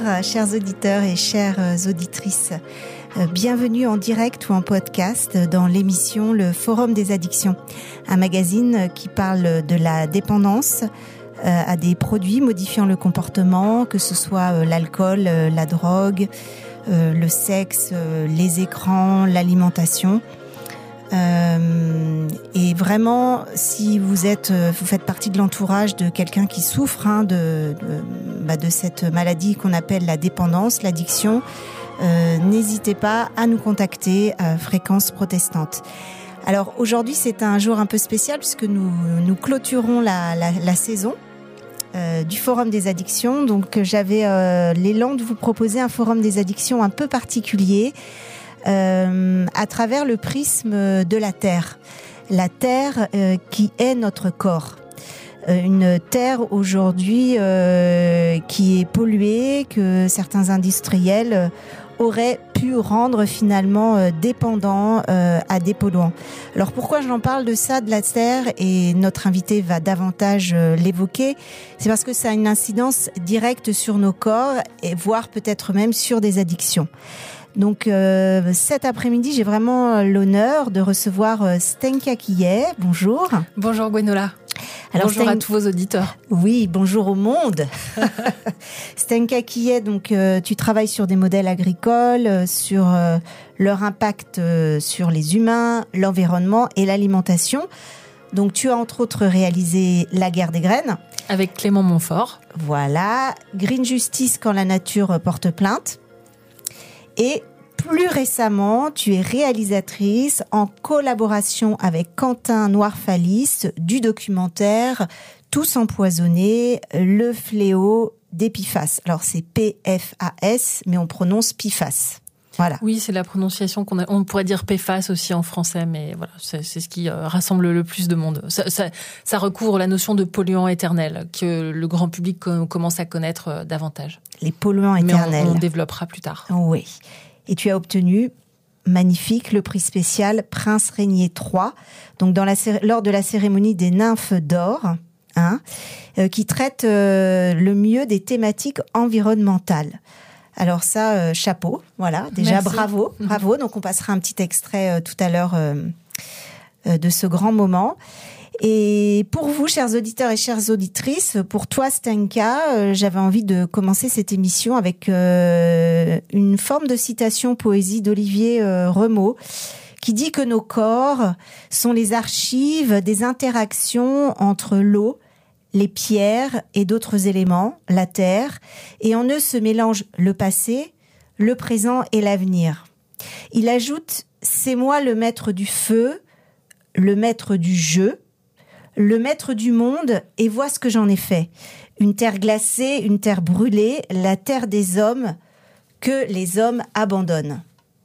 Chers auditeurs et chères auditrices, bienvenue en direct ou en podcast dans l'émission Le Forum des addictions, un magazine qui parle de la dépendance à des produits modifiant le comportement, que ce soit l'alcool, la drogue, le sexe, les écrans, l'alimentation. Et vraiment, si vous faites partie de l'entourage de quelqu'un qui souffre de cette maladie qu'on appelle la dépendance, l'addiction, n'hésitez pas à nous contacter à Fréquence Protestante. Alors aujourd'hui, c'est un jour un peu spécial puisque nous clôturons la saison du Forum des addictions. Donc j'avais l'élan de vous proposer un Forum des addictions un peu particulier. À travers le prisme de la Terre. La Terre qui est notre corps. Une Terre aujourd'hui qui est polluée, que certains industriels auraient pu rendre finalement dépendants à des polluants. Alors pourquoi j'en parle de ça, de la Terre, et notre invité va davantage l'évoquer, c'est parce que ça a une incidence directe sur nos corps, et voire peut-être même sur des addictions. Donc cet après-midi, j'ai vraiment l'honneur de recevoir Stenka Quillet. Bonjour. Bonjour Gwenola. Alors, bonjour à tous vos auditeurs. Oui, bonjour au monde. Stenka Quillet, donc tu travailles sur des modèles agricoles, sur leur impact sur les humains, l'environnement et l'alimentation. Donc tu as entre autres réalisé La guerre des graines. Avec Clément Montfort. Voilà. Green Justice quand la nature porte plainte. Et plus récemment, tu es réalisatrice en collaboration avec Quentin Noirfalis du documentaire Tous empoisonnés, le fléau des PFAS. Alors c'est PFAS, mais on prononce PFAS. Voilà. Oui, c'est la prononciation on pourrait dire PFAS aussi en français, mais voilà, c'est ce qui rassemble le plus de monde. Ça recouvre la notion de polluant éternel que le grand public commence à connaître davantage. Les polluants éternels. Mais on développera plus tard. Oui. Et tu as obtenu, magnifique, le prix spécial Prince Régnier III, donc lors de la cérémonie des nymphes d'or, qui traite le mieux des thématiques environnementales. Alors ça, chapeau, voilà, déjà. Merci. Bravo. Donc on passera un petit extrait tout à l'heure de ce grand moment. Et pour vous, chers auditeurs et chères auditrices, pour toi, Stenka, j'avais envie de commencer cette émission avec une forme de citation poésie d'Olivier Remeau, qui dit que nos corps sont les archives des interactions entre l'eau, les pierres et d'autres éléments, la terre, et en eux se mélangent le passé, le présent et l'avenir. Il ajoute « C'est moi le maître du feu, le maître du jeu, le maître du monde, et vois ce que j'en ai fait. Une terre glacée, une terre brûlée, la terre des hommes que les hommes abandonnent. »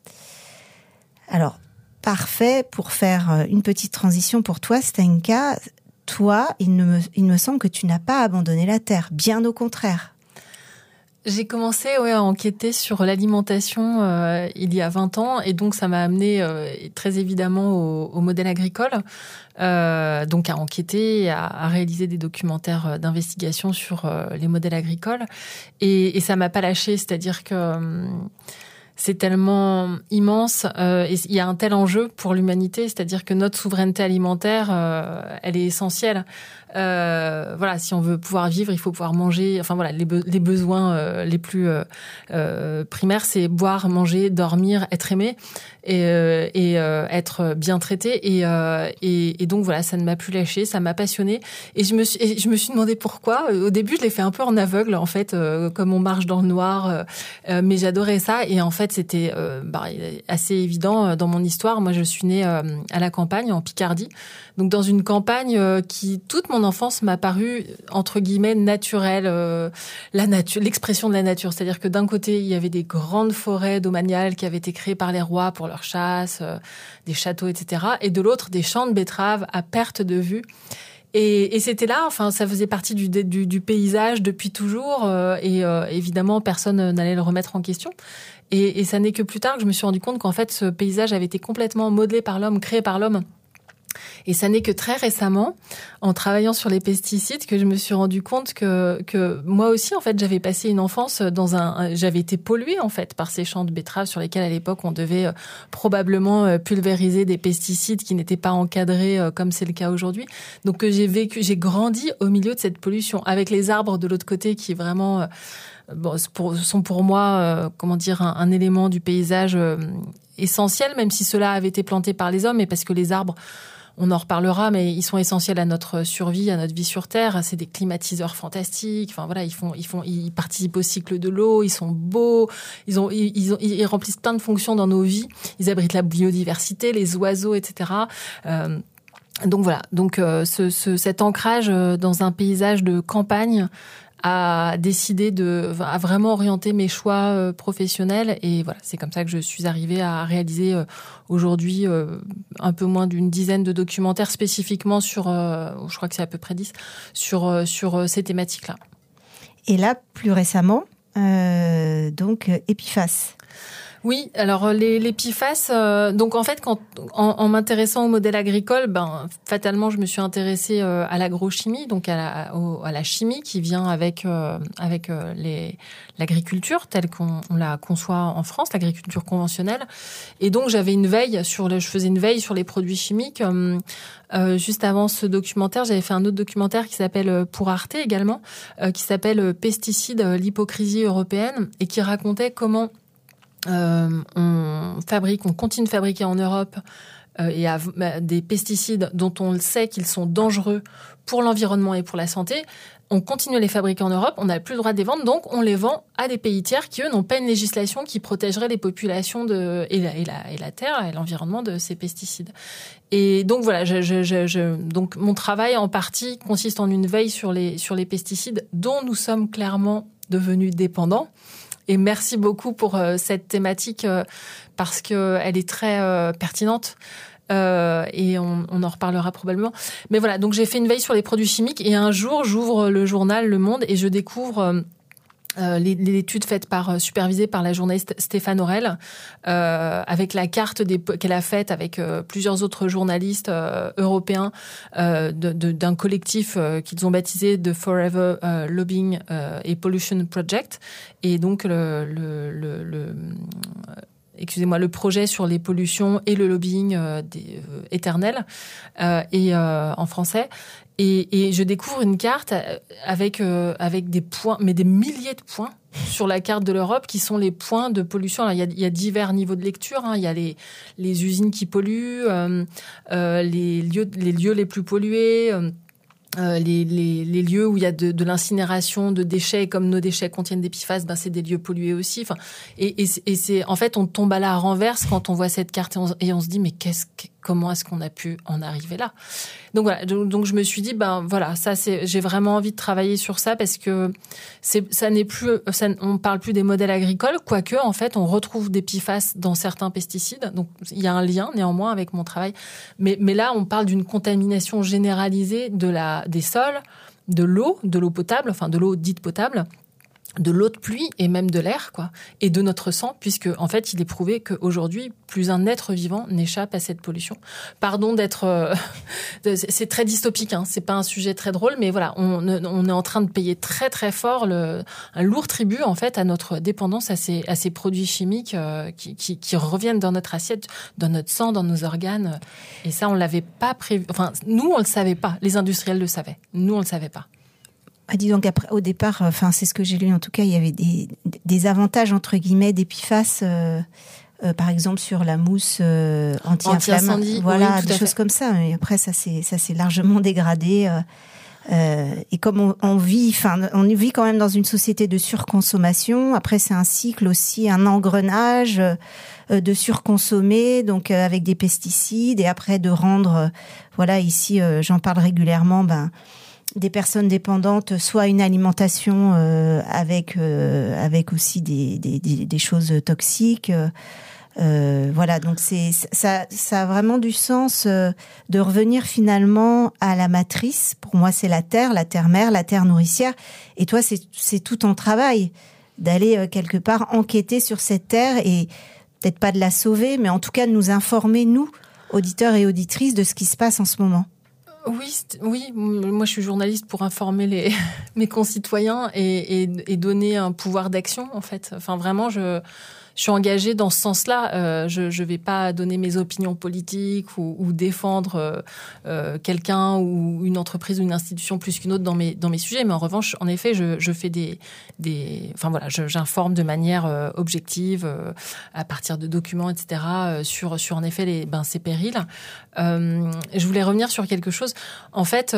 Alors, parfait pour faire une petite transition pour toi, Stenka. Toi, il me semble que tu n'as pas abandonné la terre, bien au contraire. J'ai commencé à enquêter sur l'alimentation il y a 20 ans, et donc ça m'a amené très évidemment au modèle agricole, donc à enquêter, à réaliser des documentaires d'investigation sur les modèles agricoles, et ça m'a pas lâché, c'est-à-dire que c'est tellement immense, et il y a un tel enjeu pour l'humanité, c'est-à-dire que notre souveraineté alimentaire, elle est essentielle. Voilà, si on veut pouvoir vivre, il faut pouvoir manger. Enfin voilà, les besoins les plus primaires, c'est boire, manger, dormir, être aimé et être bien traité. Et donc voilà, ça ne m'a plus lâché, ça m'a passionné. Et je me suis demandé pourquoi. Au début, je l'ai fait un peu en aveugle, en fait, comme on marche dans le noir. Mais j'adorais ça. Et en fait, c'était assez évident dans mon histoire. Moi, je suis née à la campagne, en Picardie. Donc dans une campagne qui, toute mon enfance, m'a paru, entre guillemets, naturelle. La nature, l'expression de la nature. C'est-à-dire que d'un côté, il y avait des grandes forêts domaniales qui avaient été créées par les rois pour leur chasse, des châteaux, etc. Et de l'autre, des champs de betteraves à perte de vue. Et c'était là, enfin, ça faisait partie du paysage depuis toujours. Et évidemment, personne n'allait le remettre en question. Et ça n'est que plus tard que je me suis rendu compte qu'en fait, ce paysage avait été complètement modelé par l'homme, créé par l'homme, Et ça n'est que très récemment, en travaillant sur les pesticides, que je me suis rendu compte que moi aussi, en fait, j'avais passé une enfance j'avais été polluée, en fait, par ces champs de betteraves sur lesquels, à l'époque, on devait probablement pulvériser des pesticides qui n'étaient pas encadrés comme c'est le cas aujourd'hui. Donc, j'ai grandi au milieu de cette pollution, avec les arbres de l'autre côté qui vraiment sont pour moi, un élément du paysage essentiel, même si cela avait été planté par les hommes, mais parce que les arbres, on en reparlera, mais ils sont essentiels à notre survie, à notre vie sur Terre. C'est des climatiseurs fantastiques. Enfin voilà, ils participent au cycle de l'eau. Ils sont beaux. Ils remplissent plein de fonctions dans nos vies. Ils abritent la biodiversité, les oiseaux, etc. Donc voilà. Donc cet ancrage dans un paysage de campagne a décidé à vraiment orienter mes choix professionnels, et voilà, c'est comme ça que je suis arrivée à réaliser aujourd'hui un peu moins d'une dizaine de documentaires spécifiquement sur, je crois que c'est à peu près 10, sur ces thématiques-là. Et là, plus récemment, donc Epiphases. Oui, alors les PFAS, donc en fait, en m'intéressant au modèle agricole, fatalement, je me suis intéressée à l'agrochimie, donc à la chimie qui vient avec l'agriculture telle qu'on la conçoit en France, l'agriculture conventionnelle. Et donc j'avais je faisais une veille sur les produits chimiques. Juste avant ce documentaire, j'avais fait un autre documentaire qui s'appelle pour Arte également, qui s'appelle Pesticides, l'hypocrisie européenne, et qui racontait comment on continue de fabriquer en Europe des pesticides dont on le sait qu'ils sont dangereux pour l'environnement et pour la santé. On continue à les fabriquer en Europe, on n'a plus le droit de les vendre, donc on les vend à des pays tiers qui, eux, n'ont pas une législation qui protégerait les populations et la terre et l'environnement de ces pesticides. Et donc voilà, donc mon travail en partie consiste en une veille sur les pesticides dont nous sommes clairement devenus dépendants. Et merci beaucoup pour cette thématique parce que elle est très pertinente. Et on en reparlera probablement. Mais voilà, donc j'ai fait une veille sur les produits chimiques, et un jour, j'ouvre le journal Le Monde et je découvre l'étude supervisée par la journaliste Stéphane Aurel, avec la carte qu'elle a faite avec plusieurs autres journalistes européens d'un collectif qu'ils ont baptisé The Forever Lobbying et Pollution Project. Et donc le projet sur les pollutions et le lobbying éternel, en français. Et je découvre une carte avec des points, mais des milliers de points sur la carte de l'Europe qui sont les points de pollution. Alors, il y a divers niveaux de lecture. Il y a les usines qui polluent, les lieux les plus pollués. Les lieux où il y a de l'incinération de déchets, comme nos déchets contiennent des PFAS, c'est des lieux pollués aussi. Enfin, et c'est en fait, on tombe à la renverse quand on voit cette carte et on se dit mais comment est-ce qu'on a pu en arriver là? Donc voilà, donc je me suis dit voilà, j'ai vraiment envie de travailler sur ça parce que on parle plus des modèles agricoles, quoique en fait on retrouve des PFAS dans certains pesticides. Donc il y a un lien néanmoins avec mon travail, mais là on parle d'une contamination généralisée des sols, de l'eau potable, enfin de l'eau dite potable, de l'eau de pluie et même de l'air, et de notre sang, puisque en fait il est prouvé qu'aujourd'hui plus un être vivant n'échappe à cette pollution. Pardon d'être, c'est très dystopique, c'est pas un sujet très drôle, mais voilà, on est en train de payer très très fort un lourd tribut en fait à notre dépendance à ces produits chimiques qui reviennent dans notre assiette, dans notre sang, dans nos organes, et ça on l'avait pas prévu. Enfin nous on le savait pas, les industriels le savaient, nous on le savait pas. Dis donc, après, au départ, c'est ce que j'ai lu en tout cas, il y avait des avantages entre guillemets d'Epiphases, par exemple sur la mousse anti-incendie, voilà, oui, des choses comme ça. Et après, ça s'est largement dégradé. Et comme on vit quand même dans une société de surconsommation. Après, c'est un cycle aussi, un engrenage de surconsommer, donc avec des pesticides, et après de rendre, ici, j'en parle régulièrement, des personnes dépendantes, soit une alimentation avec aussi des choses toxiques. Donc ça a vraiment du sens de revenir finalement à la matrice. Pour moi, c'est la terre mère, la terre nourricière. Et toi, c'est tout ton travail d'aller quelque part enquêter sur cette terre et peut-être pas de la sauver, mais en tout cas de nous informer, nous, auditeurs et auditrices de ce qui se passe en ce moment. Oui. Moi, je suis journaliste pour informer mes concitoyens et donner un pouvoir d'action, en fait. Enfin, vraiment, je suis engagée dans ce sens-là. Je vais pas donner mes opinions politiques ou défendre quelqu'un ou une entreprise ou une institution plus qu'une autre dans mes sujets. Mais en revanche, en effet, je fais enfin voilà, j'informe de manière objective à partir de documents, etc. sur en effet ces périls. Je voulais revenir sur quelque chose. En fait,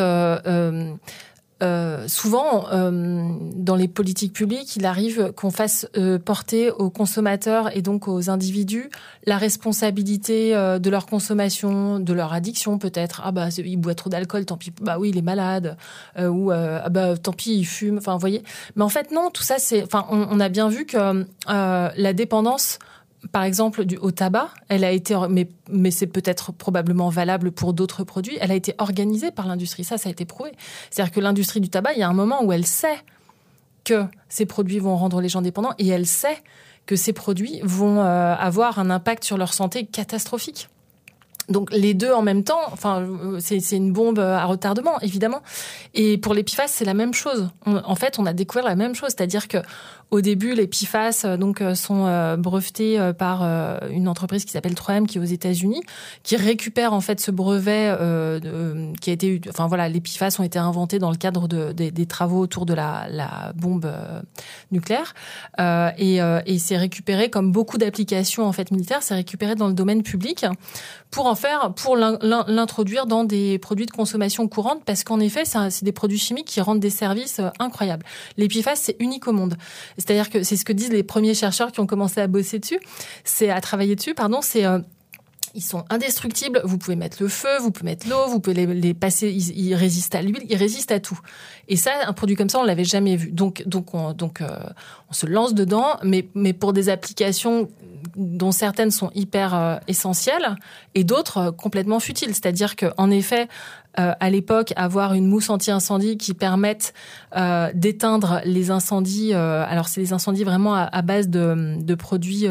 souvent, dans les politiques publiques, il arrive qu'on fasse porter aux consommateurs et donc aux individus la responsabilité de leur consommation, de leur addiction peut-être. Ah bah il boit trop d'alcool, tant pis. Bah oui, il est malade. Ah bah tant pis, il fume. Enfin, vous voyez. Mais en fait non, tout ça c'est. Enfin, on a bien vu que la dépendance, par exemple, au tabac, elle a été, mais c'est peut-être probablement valable pour d'autres produits, elle a été organisée par l'industrie. Ça a été prouvé. C'est-à-dire que l'industrie du tabac, il y a un moment où elle sait que ces produits vont rendre les gens dépendants et elle sait que ces produits vont avoir un impact sur leur santé catastrophique. Donc les deux en même temps, enfin c'est une bombe à retardement évidemment. Et pour les PFAS c'est la même chose. En fait on a découvert la même chose, c'est-à-dire que au début, les PFAS sont brevetés par une entreprise qui s'appelle 3M, qui est aux États-Unis, qui récupère en fait ce brevet qui a été. Enfin voilà, les PFAS ont été inventés dans le cadre des travaux autour de la bombe nucléaire et c'est récupéré comme beaucoup d'applications en fait militaires, c'est récupéré dans le domaine public pour l'introduire dans des produits de consommation courante, parce qu'en effet, c'est des produits chimiques qui rendent des services incroyables. Les PFAS, c'est unique au monde. C'est-à-dire que c'est ce que disent les premiers chercheurs qui ont commencé à bosser dessus, à travailler dessus, ils sont indestructibles, vous pouvez mettre le feu, vous pouvez mettre l'eau, vous pouvez les passer, ils résistent à l'huile, ils résistent à tout. Et ça, un produit comme ça, on l'avait jamais vu. Donc on se lance dedans, mais pour des applications dont certaines sont hyper essentielles et d'autres complètement futiles. C'est-à-dire que, en effet, à l'époque, avoir une mousse anti-incendie qui permette d'éteindre les incendies. Alors, c'est des incendies vraiment à base de produits,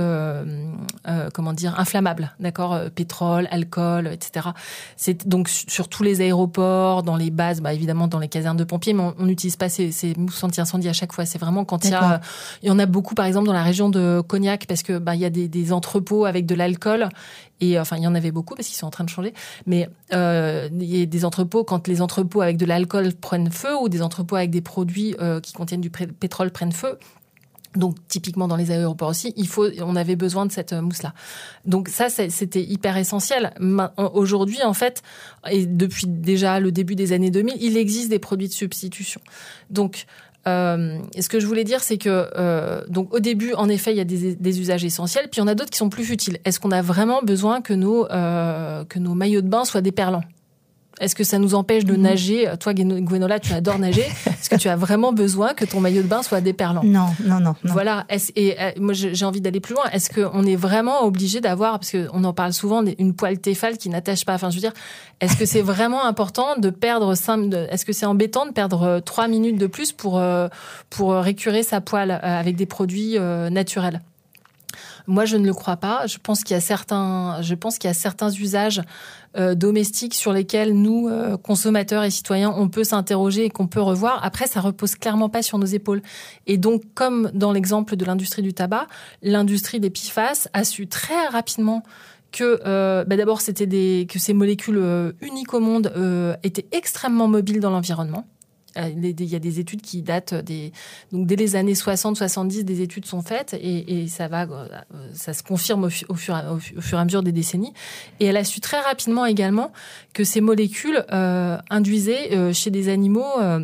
inflammables, d'accord, pétrole, alcool, etc. C'est donc sur tous les aéroports, dans les bases, évidemment dans les casernes de pompiers, mais on n'utilise pas ces mousses anti-incendie à chaque fois. C'est vraiment quand il y en a beaucoup, par exemple, dans la région de Cognac, parce que il y a des entrepôts avec de l'alcool. Et enfin, il y en avait beaucoup parce qu'ils sont en train de changer. Mais il y a des entrepôts, quand les entrepôts avec de l'alcool prennent feu ou des entrepôts avec des produits qui contiennent du pétrole prennent feu. Donc typiquement dans les aéroports aussi, on avait besoin de cette mousse-là. Donc ça, c'était hyper essentiel. Aujourd'hui, en fait, et depuis déjà le début des années 2000, il existe des produits de substitution. Donc ce que je voulais dire, c'est que donc au début, en effet, il y a des usages essentiels, puis il y en a d'autres qui sont plus futiles. Est-ce qu'on a vraiment besoin que nos maillots de bain soient déperlants ? Est-ce que ça nous empêche de nager ? Toi, Gwenola, tu adores nager. Est-ce que tu as vraiment besoin que ton maillot de bain soit déperlant ? Non. Voilà. Moi, j'ai envie d'aller plus loin. Est-ce qu'on est vraiment obligé d'avoir, parce qu'on en parle souvent, une poêle Tefal qui n'attache pas. Enfin, je veux dire, est-ce que c'est vraiment important de perdre est-ce que c'est embêtant de perdre 3 minutes de plus pour récurer sa poêle avec des produits naturels ? Moi, je ne le crois pas. Je pense qu'il y a certains usages domestiques sur lesquels nous, consommateurs et citoyens, on peut s'interroger et qu'on peut revoir. Après, ça repose clairement pas sur nos épaules. Et donc, comme dans l'exemple de l'industrie du tabac, l'industrie des PFAS a su très rapidement que d'abord que ces molécules uniques au monde étaient extrêmement mobiles dans l'environnement. Il y a des études qui datent donc dès les années 60-70, des études sont faites et ça se confirme au fur et à mesure des décennies. Et elle a su très rapidement également que ces molécules induisaient chez des animaux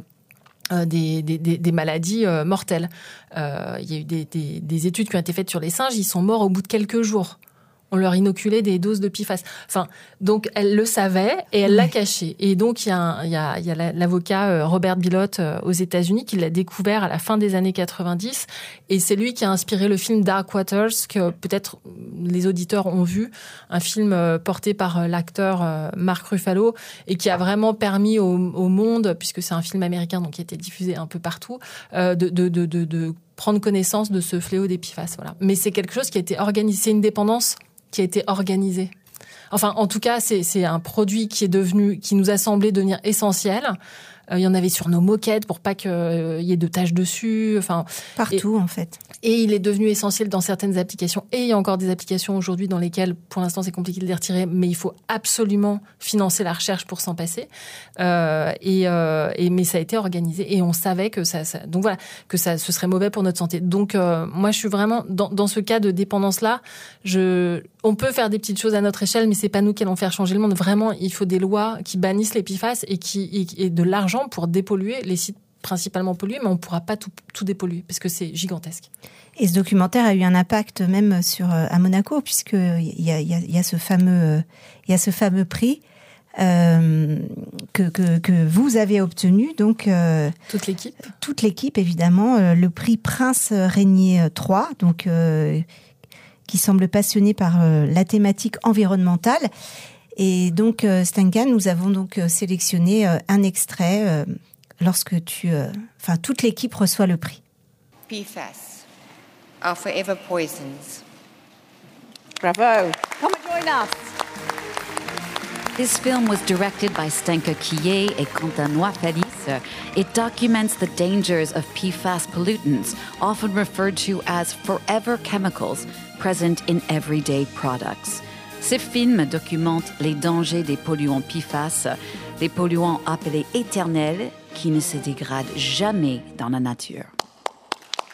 des maladies mortelles. Il y a eu des études qui ont été faites sur les singes, ils sont morts au bout de quelques jours. On leur inoculait des doses de PFAS. Enfin, donc elle le savait et elle l'a caché. Et donc il y a l'avocat Robert Bilott aux États-Unis qui l'a découvert à la fin des années 90. Et c'est lui qui a inspiré le film Dark Waters, que peut-être les auditeurs ont vu, un film porté par l'acteur Mark Ruffalo et qui a vraiment permis au monde, puisque c'est un film américain donc qui a été diffusé un peu partout, de prendre connaissance de ce fléau des PFAS. Voilà. Mais c'est quelque chose qui a été organisé. C'est une dépendance qui a été organisée. Enfin, en tout cas, c'est un produit qui nous a semblé devenir essentiel. Il y en avait sur nos moquettes pour pas qu'il y ait de taches dessus. Enfin, partout, en fait. Et il est devenu essentiel dans certaines applications. Et il y a encore des applications aujourd'hui dans lesquelles, pour l'instant, c'est compliqué de les retirer, mais il faut absolument financer la recherche pour s'en passer. Mais ça a été organisé et on savait que donc voilà, que ce serait mauvais pour notre santé. Donc, moi, je suis vraiment dans ce cas de dépendance-là. On peut faire des petites choses à notre échelle, mais c'est pas nous qui allons faire changer le monde. Vraiment, il faut des lois qui bannissent les PFAS et de l'argent pour dépolluer les sites principalement pollués, mais on ne pourra pas tout dépolluer parce que c'est gigantesque. Et ce documentaire a eu un impact même à Monaco, puisqu'il y a ce fameux prix que vous avez obtenu. Donc, toute l'équipe, évidemment, le prix Prince Régnier 3, donc, qui semble passionné par la thématique environnementale. Et donc, Stenka, nous avons donc sélectionné un extrait lorsque toute l'équipe reçoit le prix. PFAS are forever poisons. Bravo. Come and join us. This film was directed by Stenka Quier et Quentin Noir-Felice. It documents the dangers of PFAS pollutants, often referred to as forever chemicals, present in everyday products. Ces films documentent les dangers des polluants PFAS, des polluants appelés éternels qui ne se dégradent jamais dans la nature.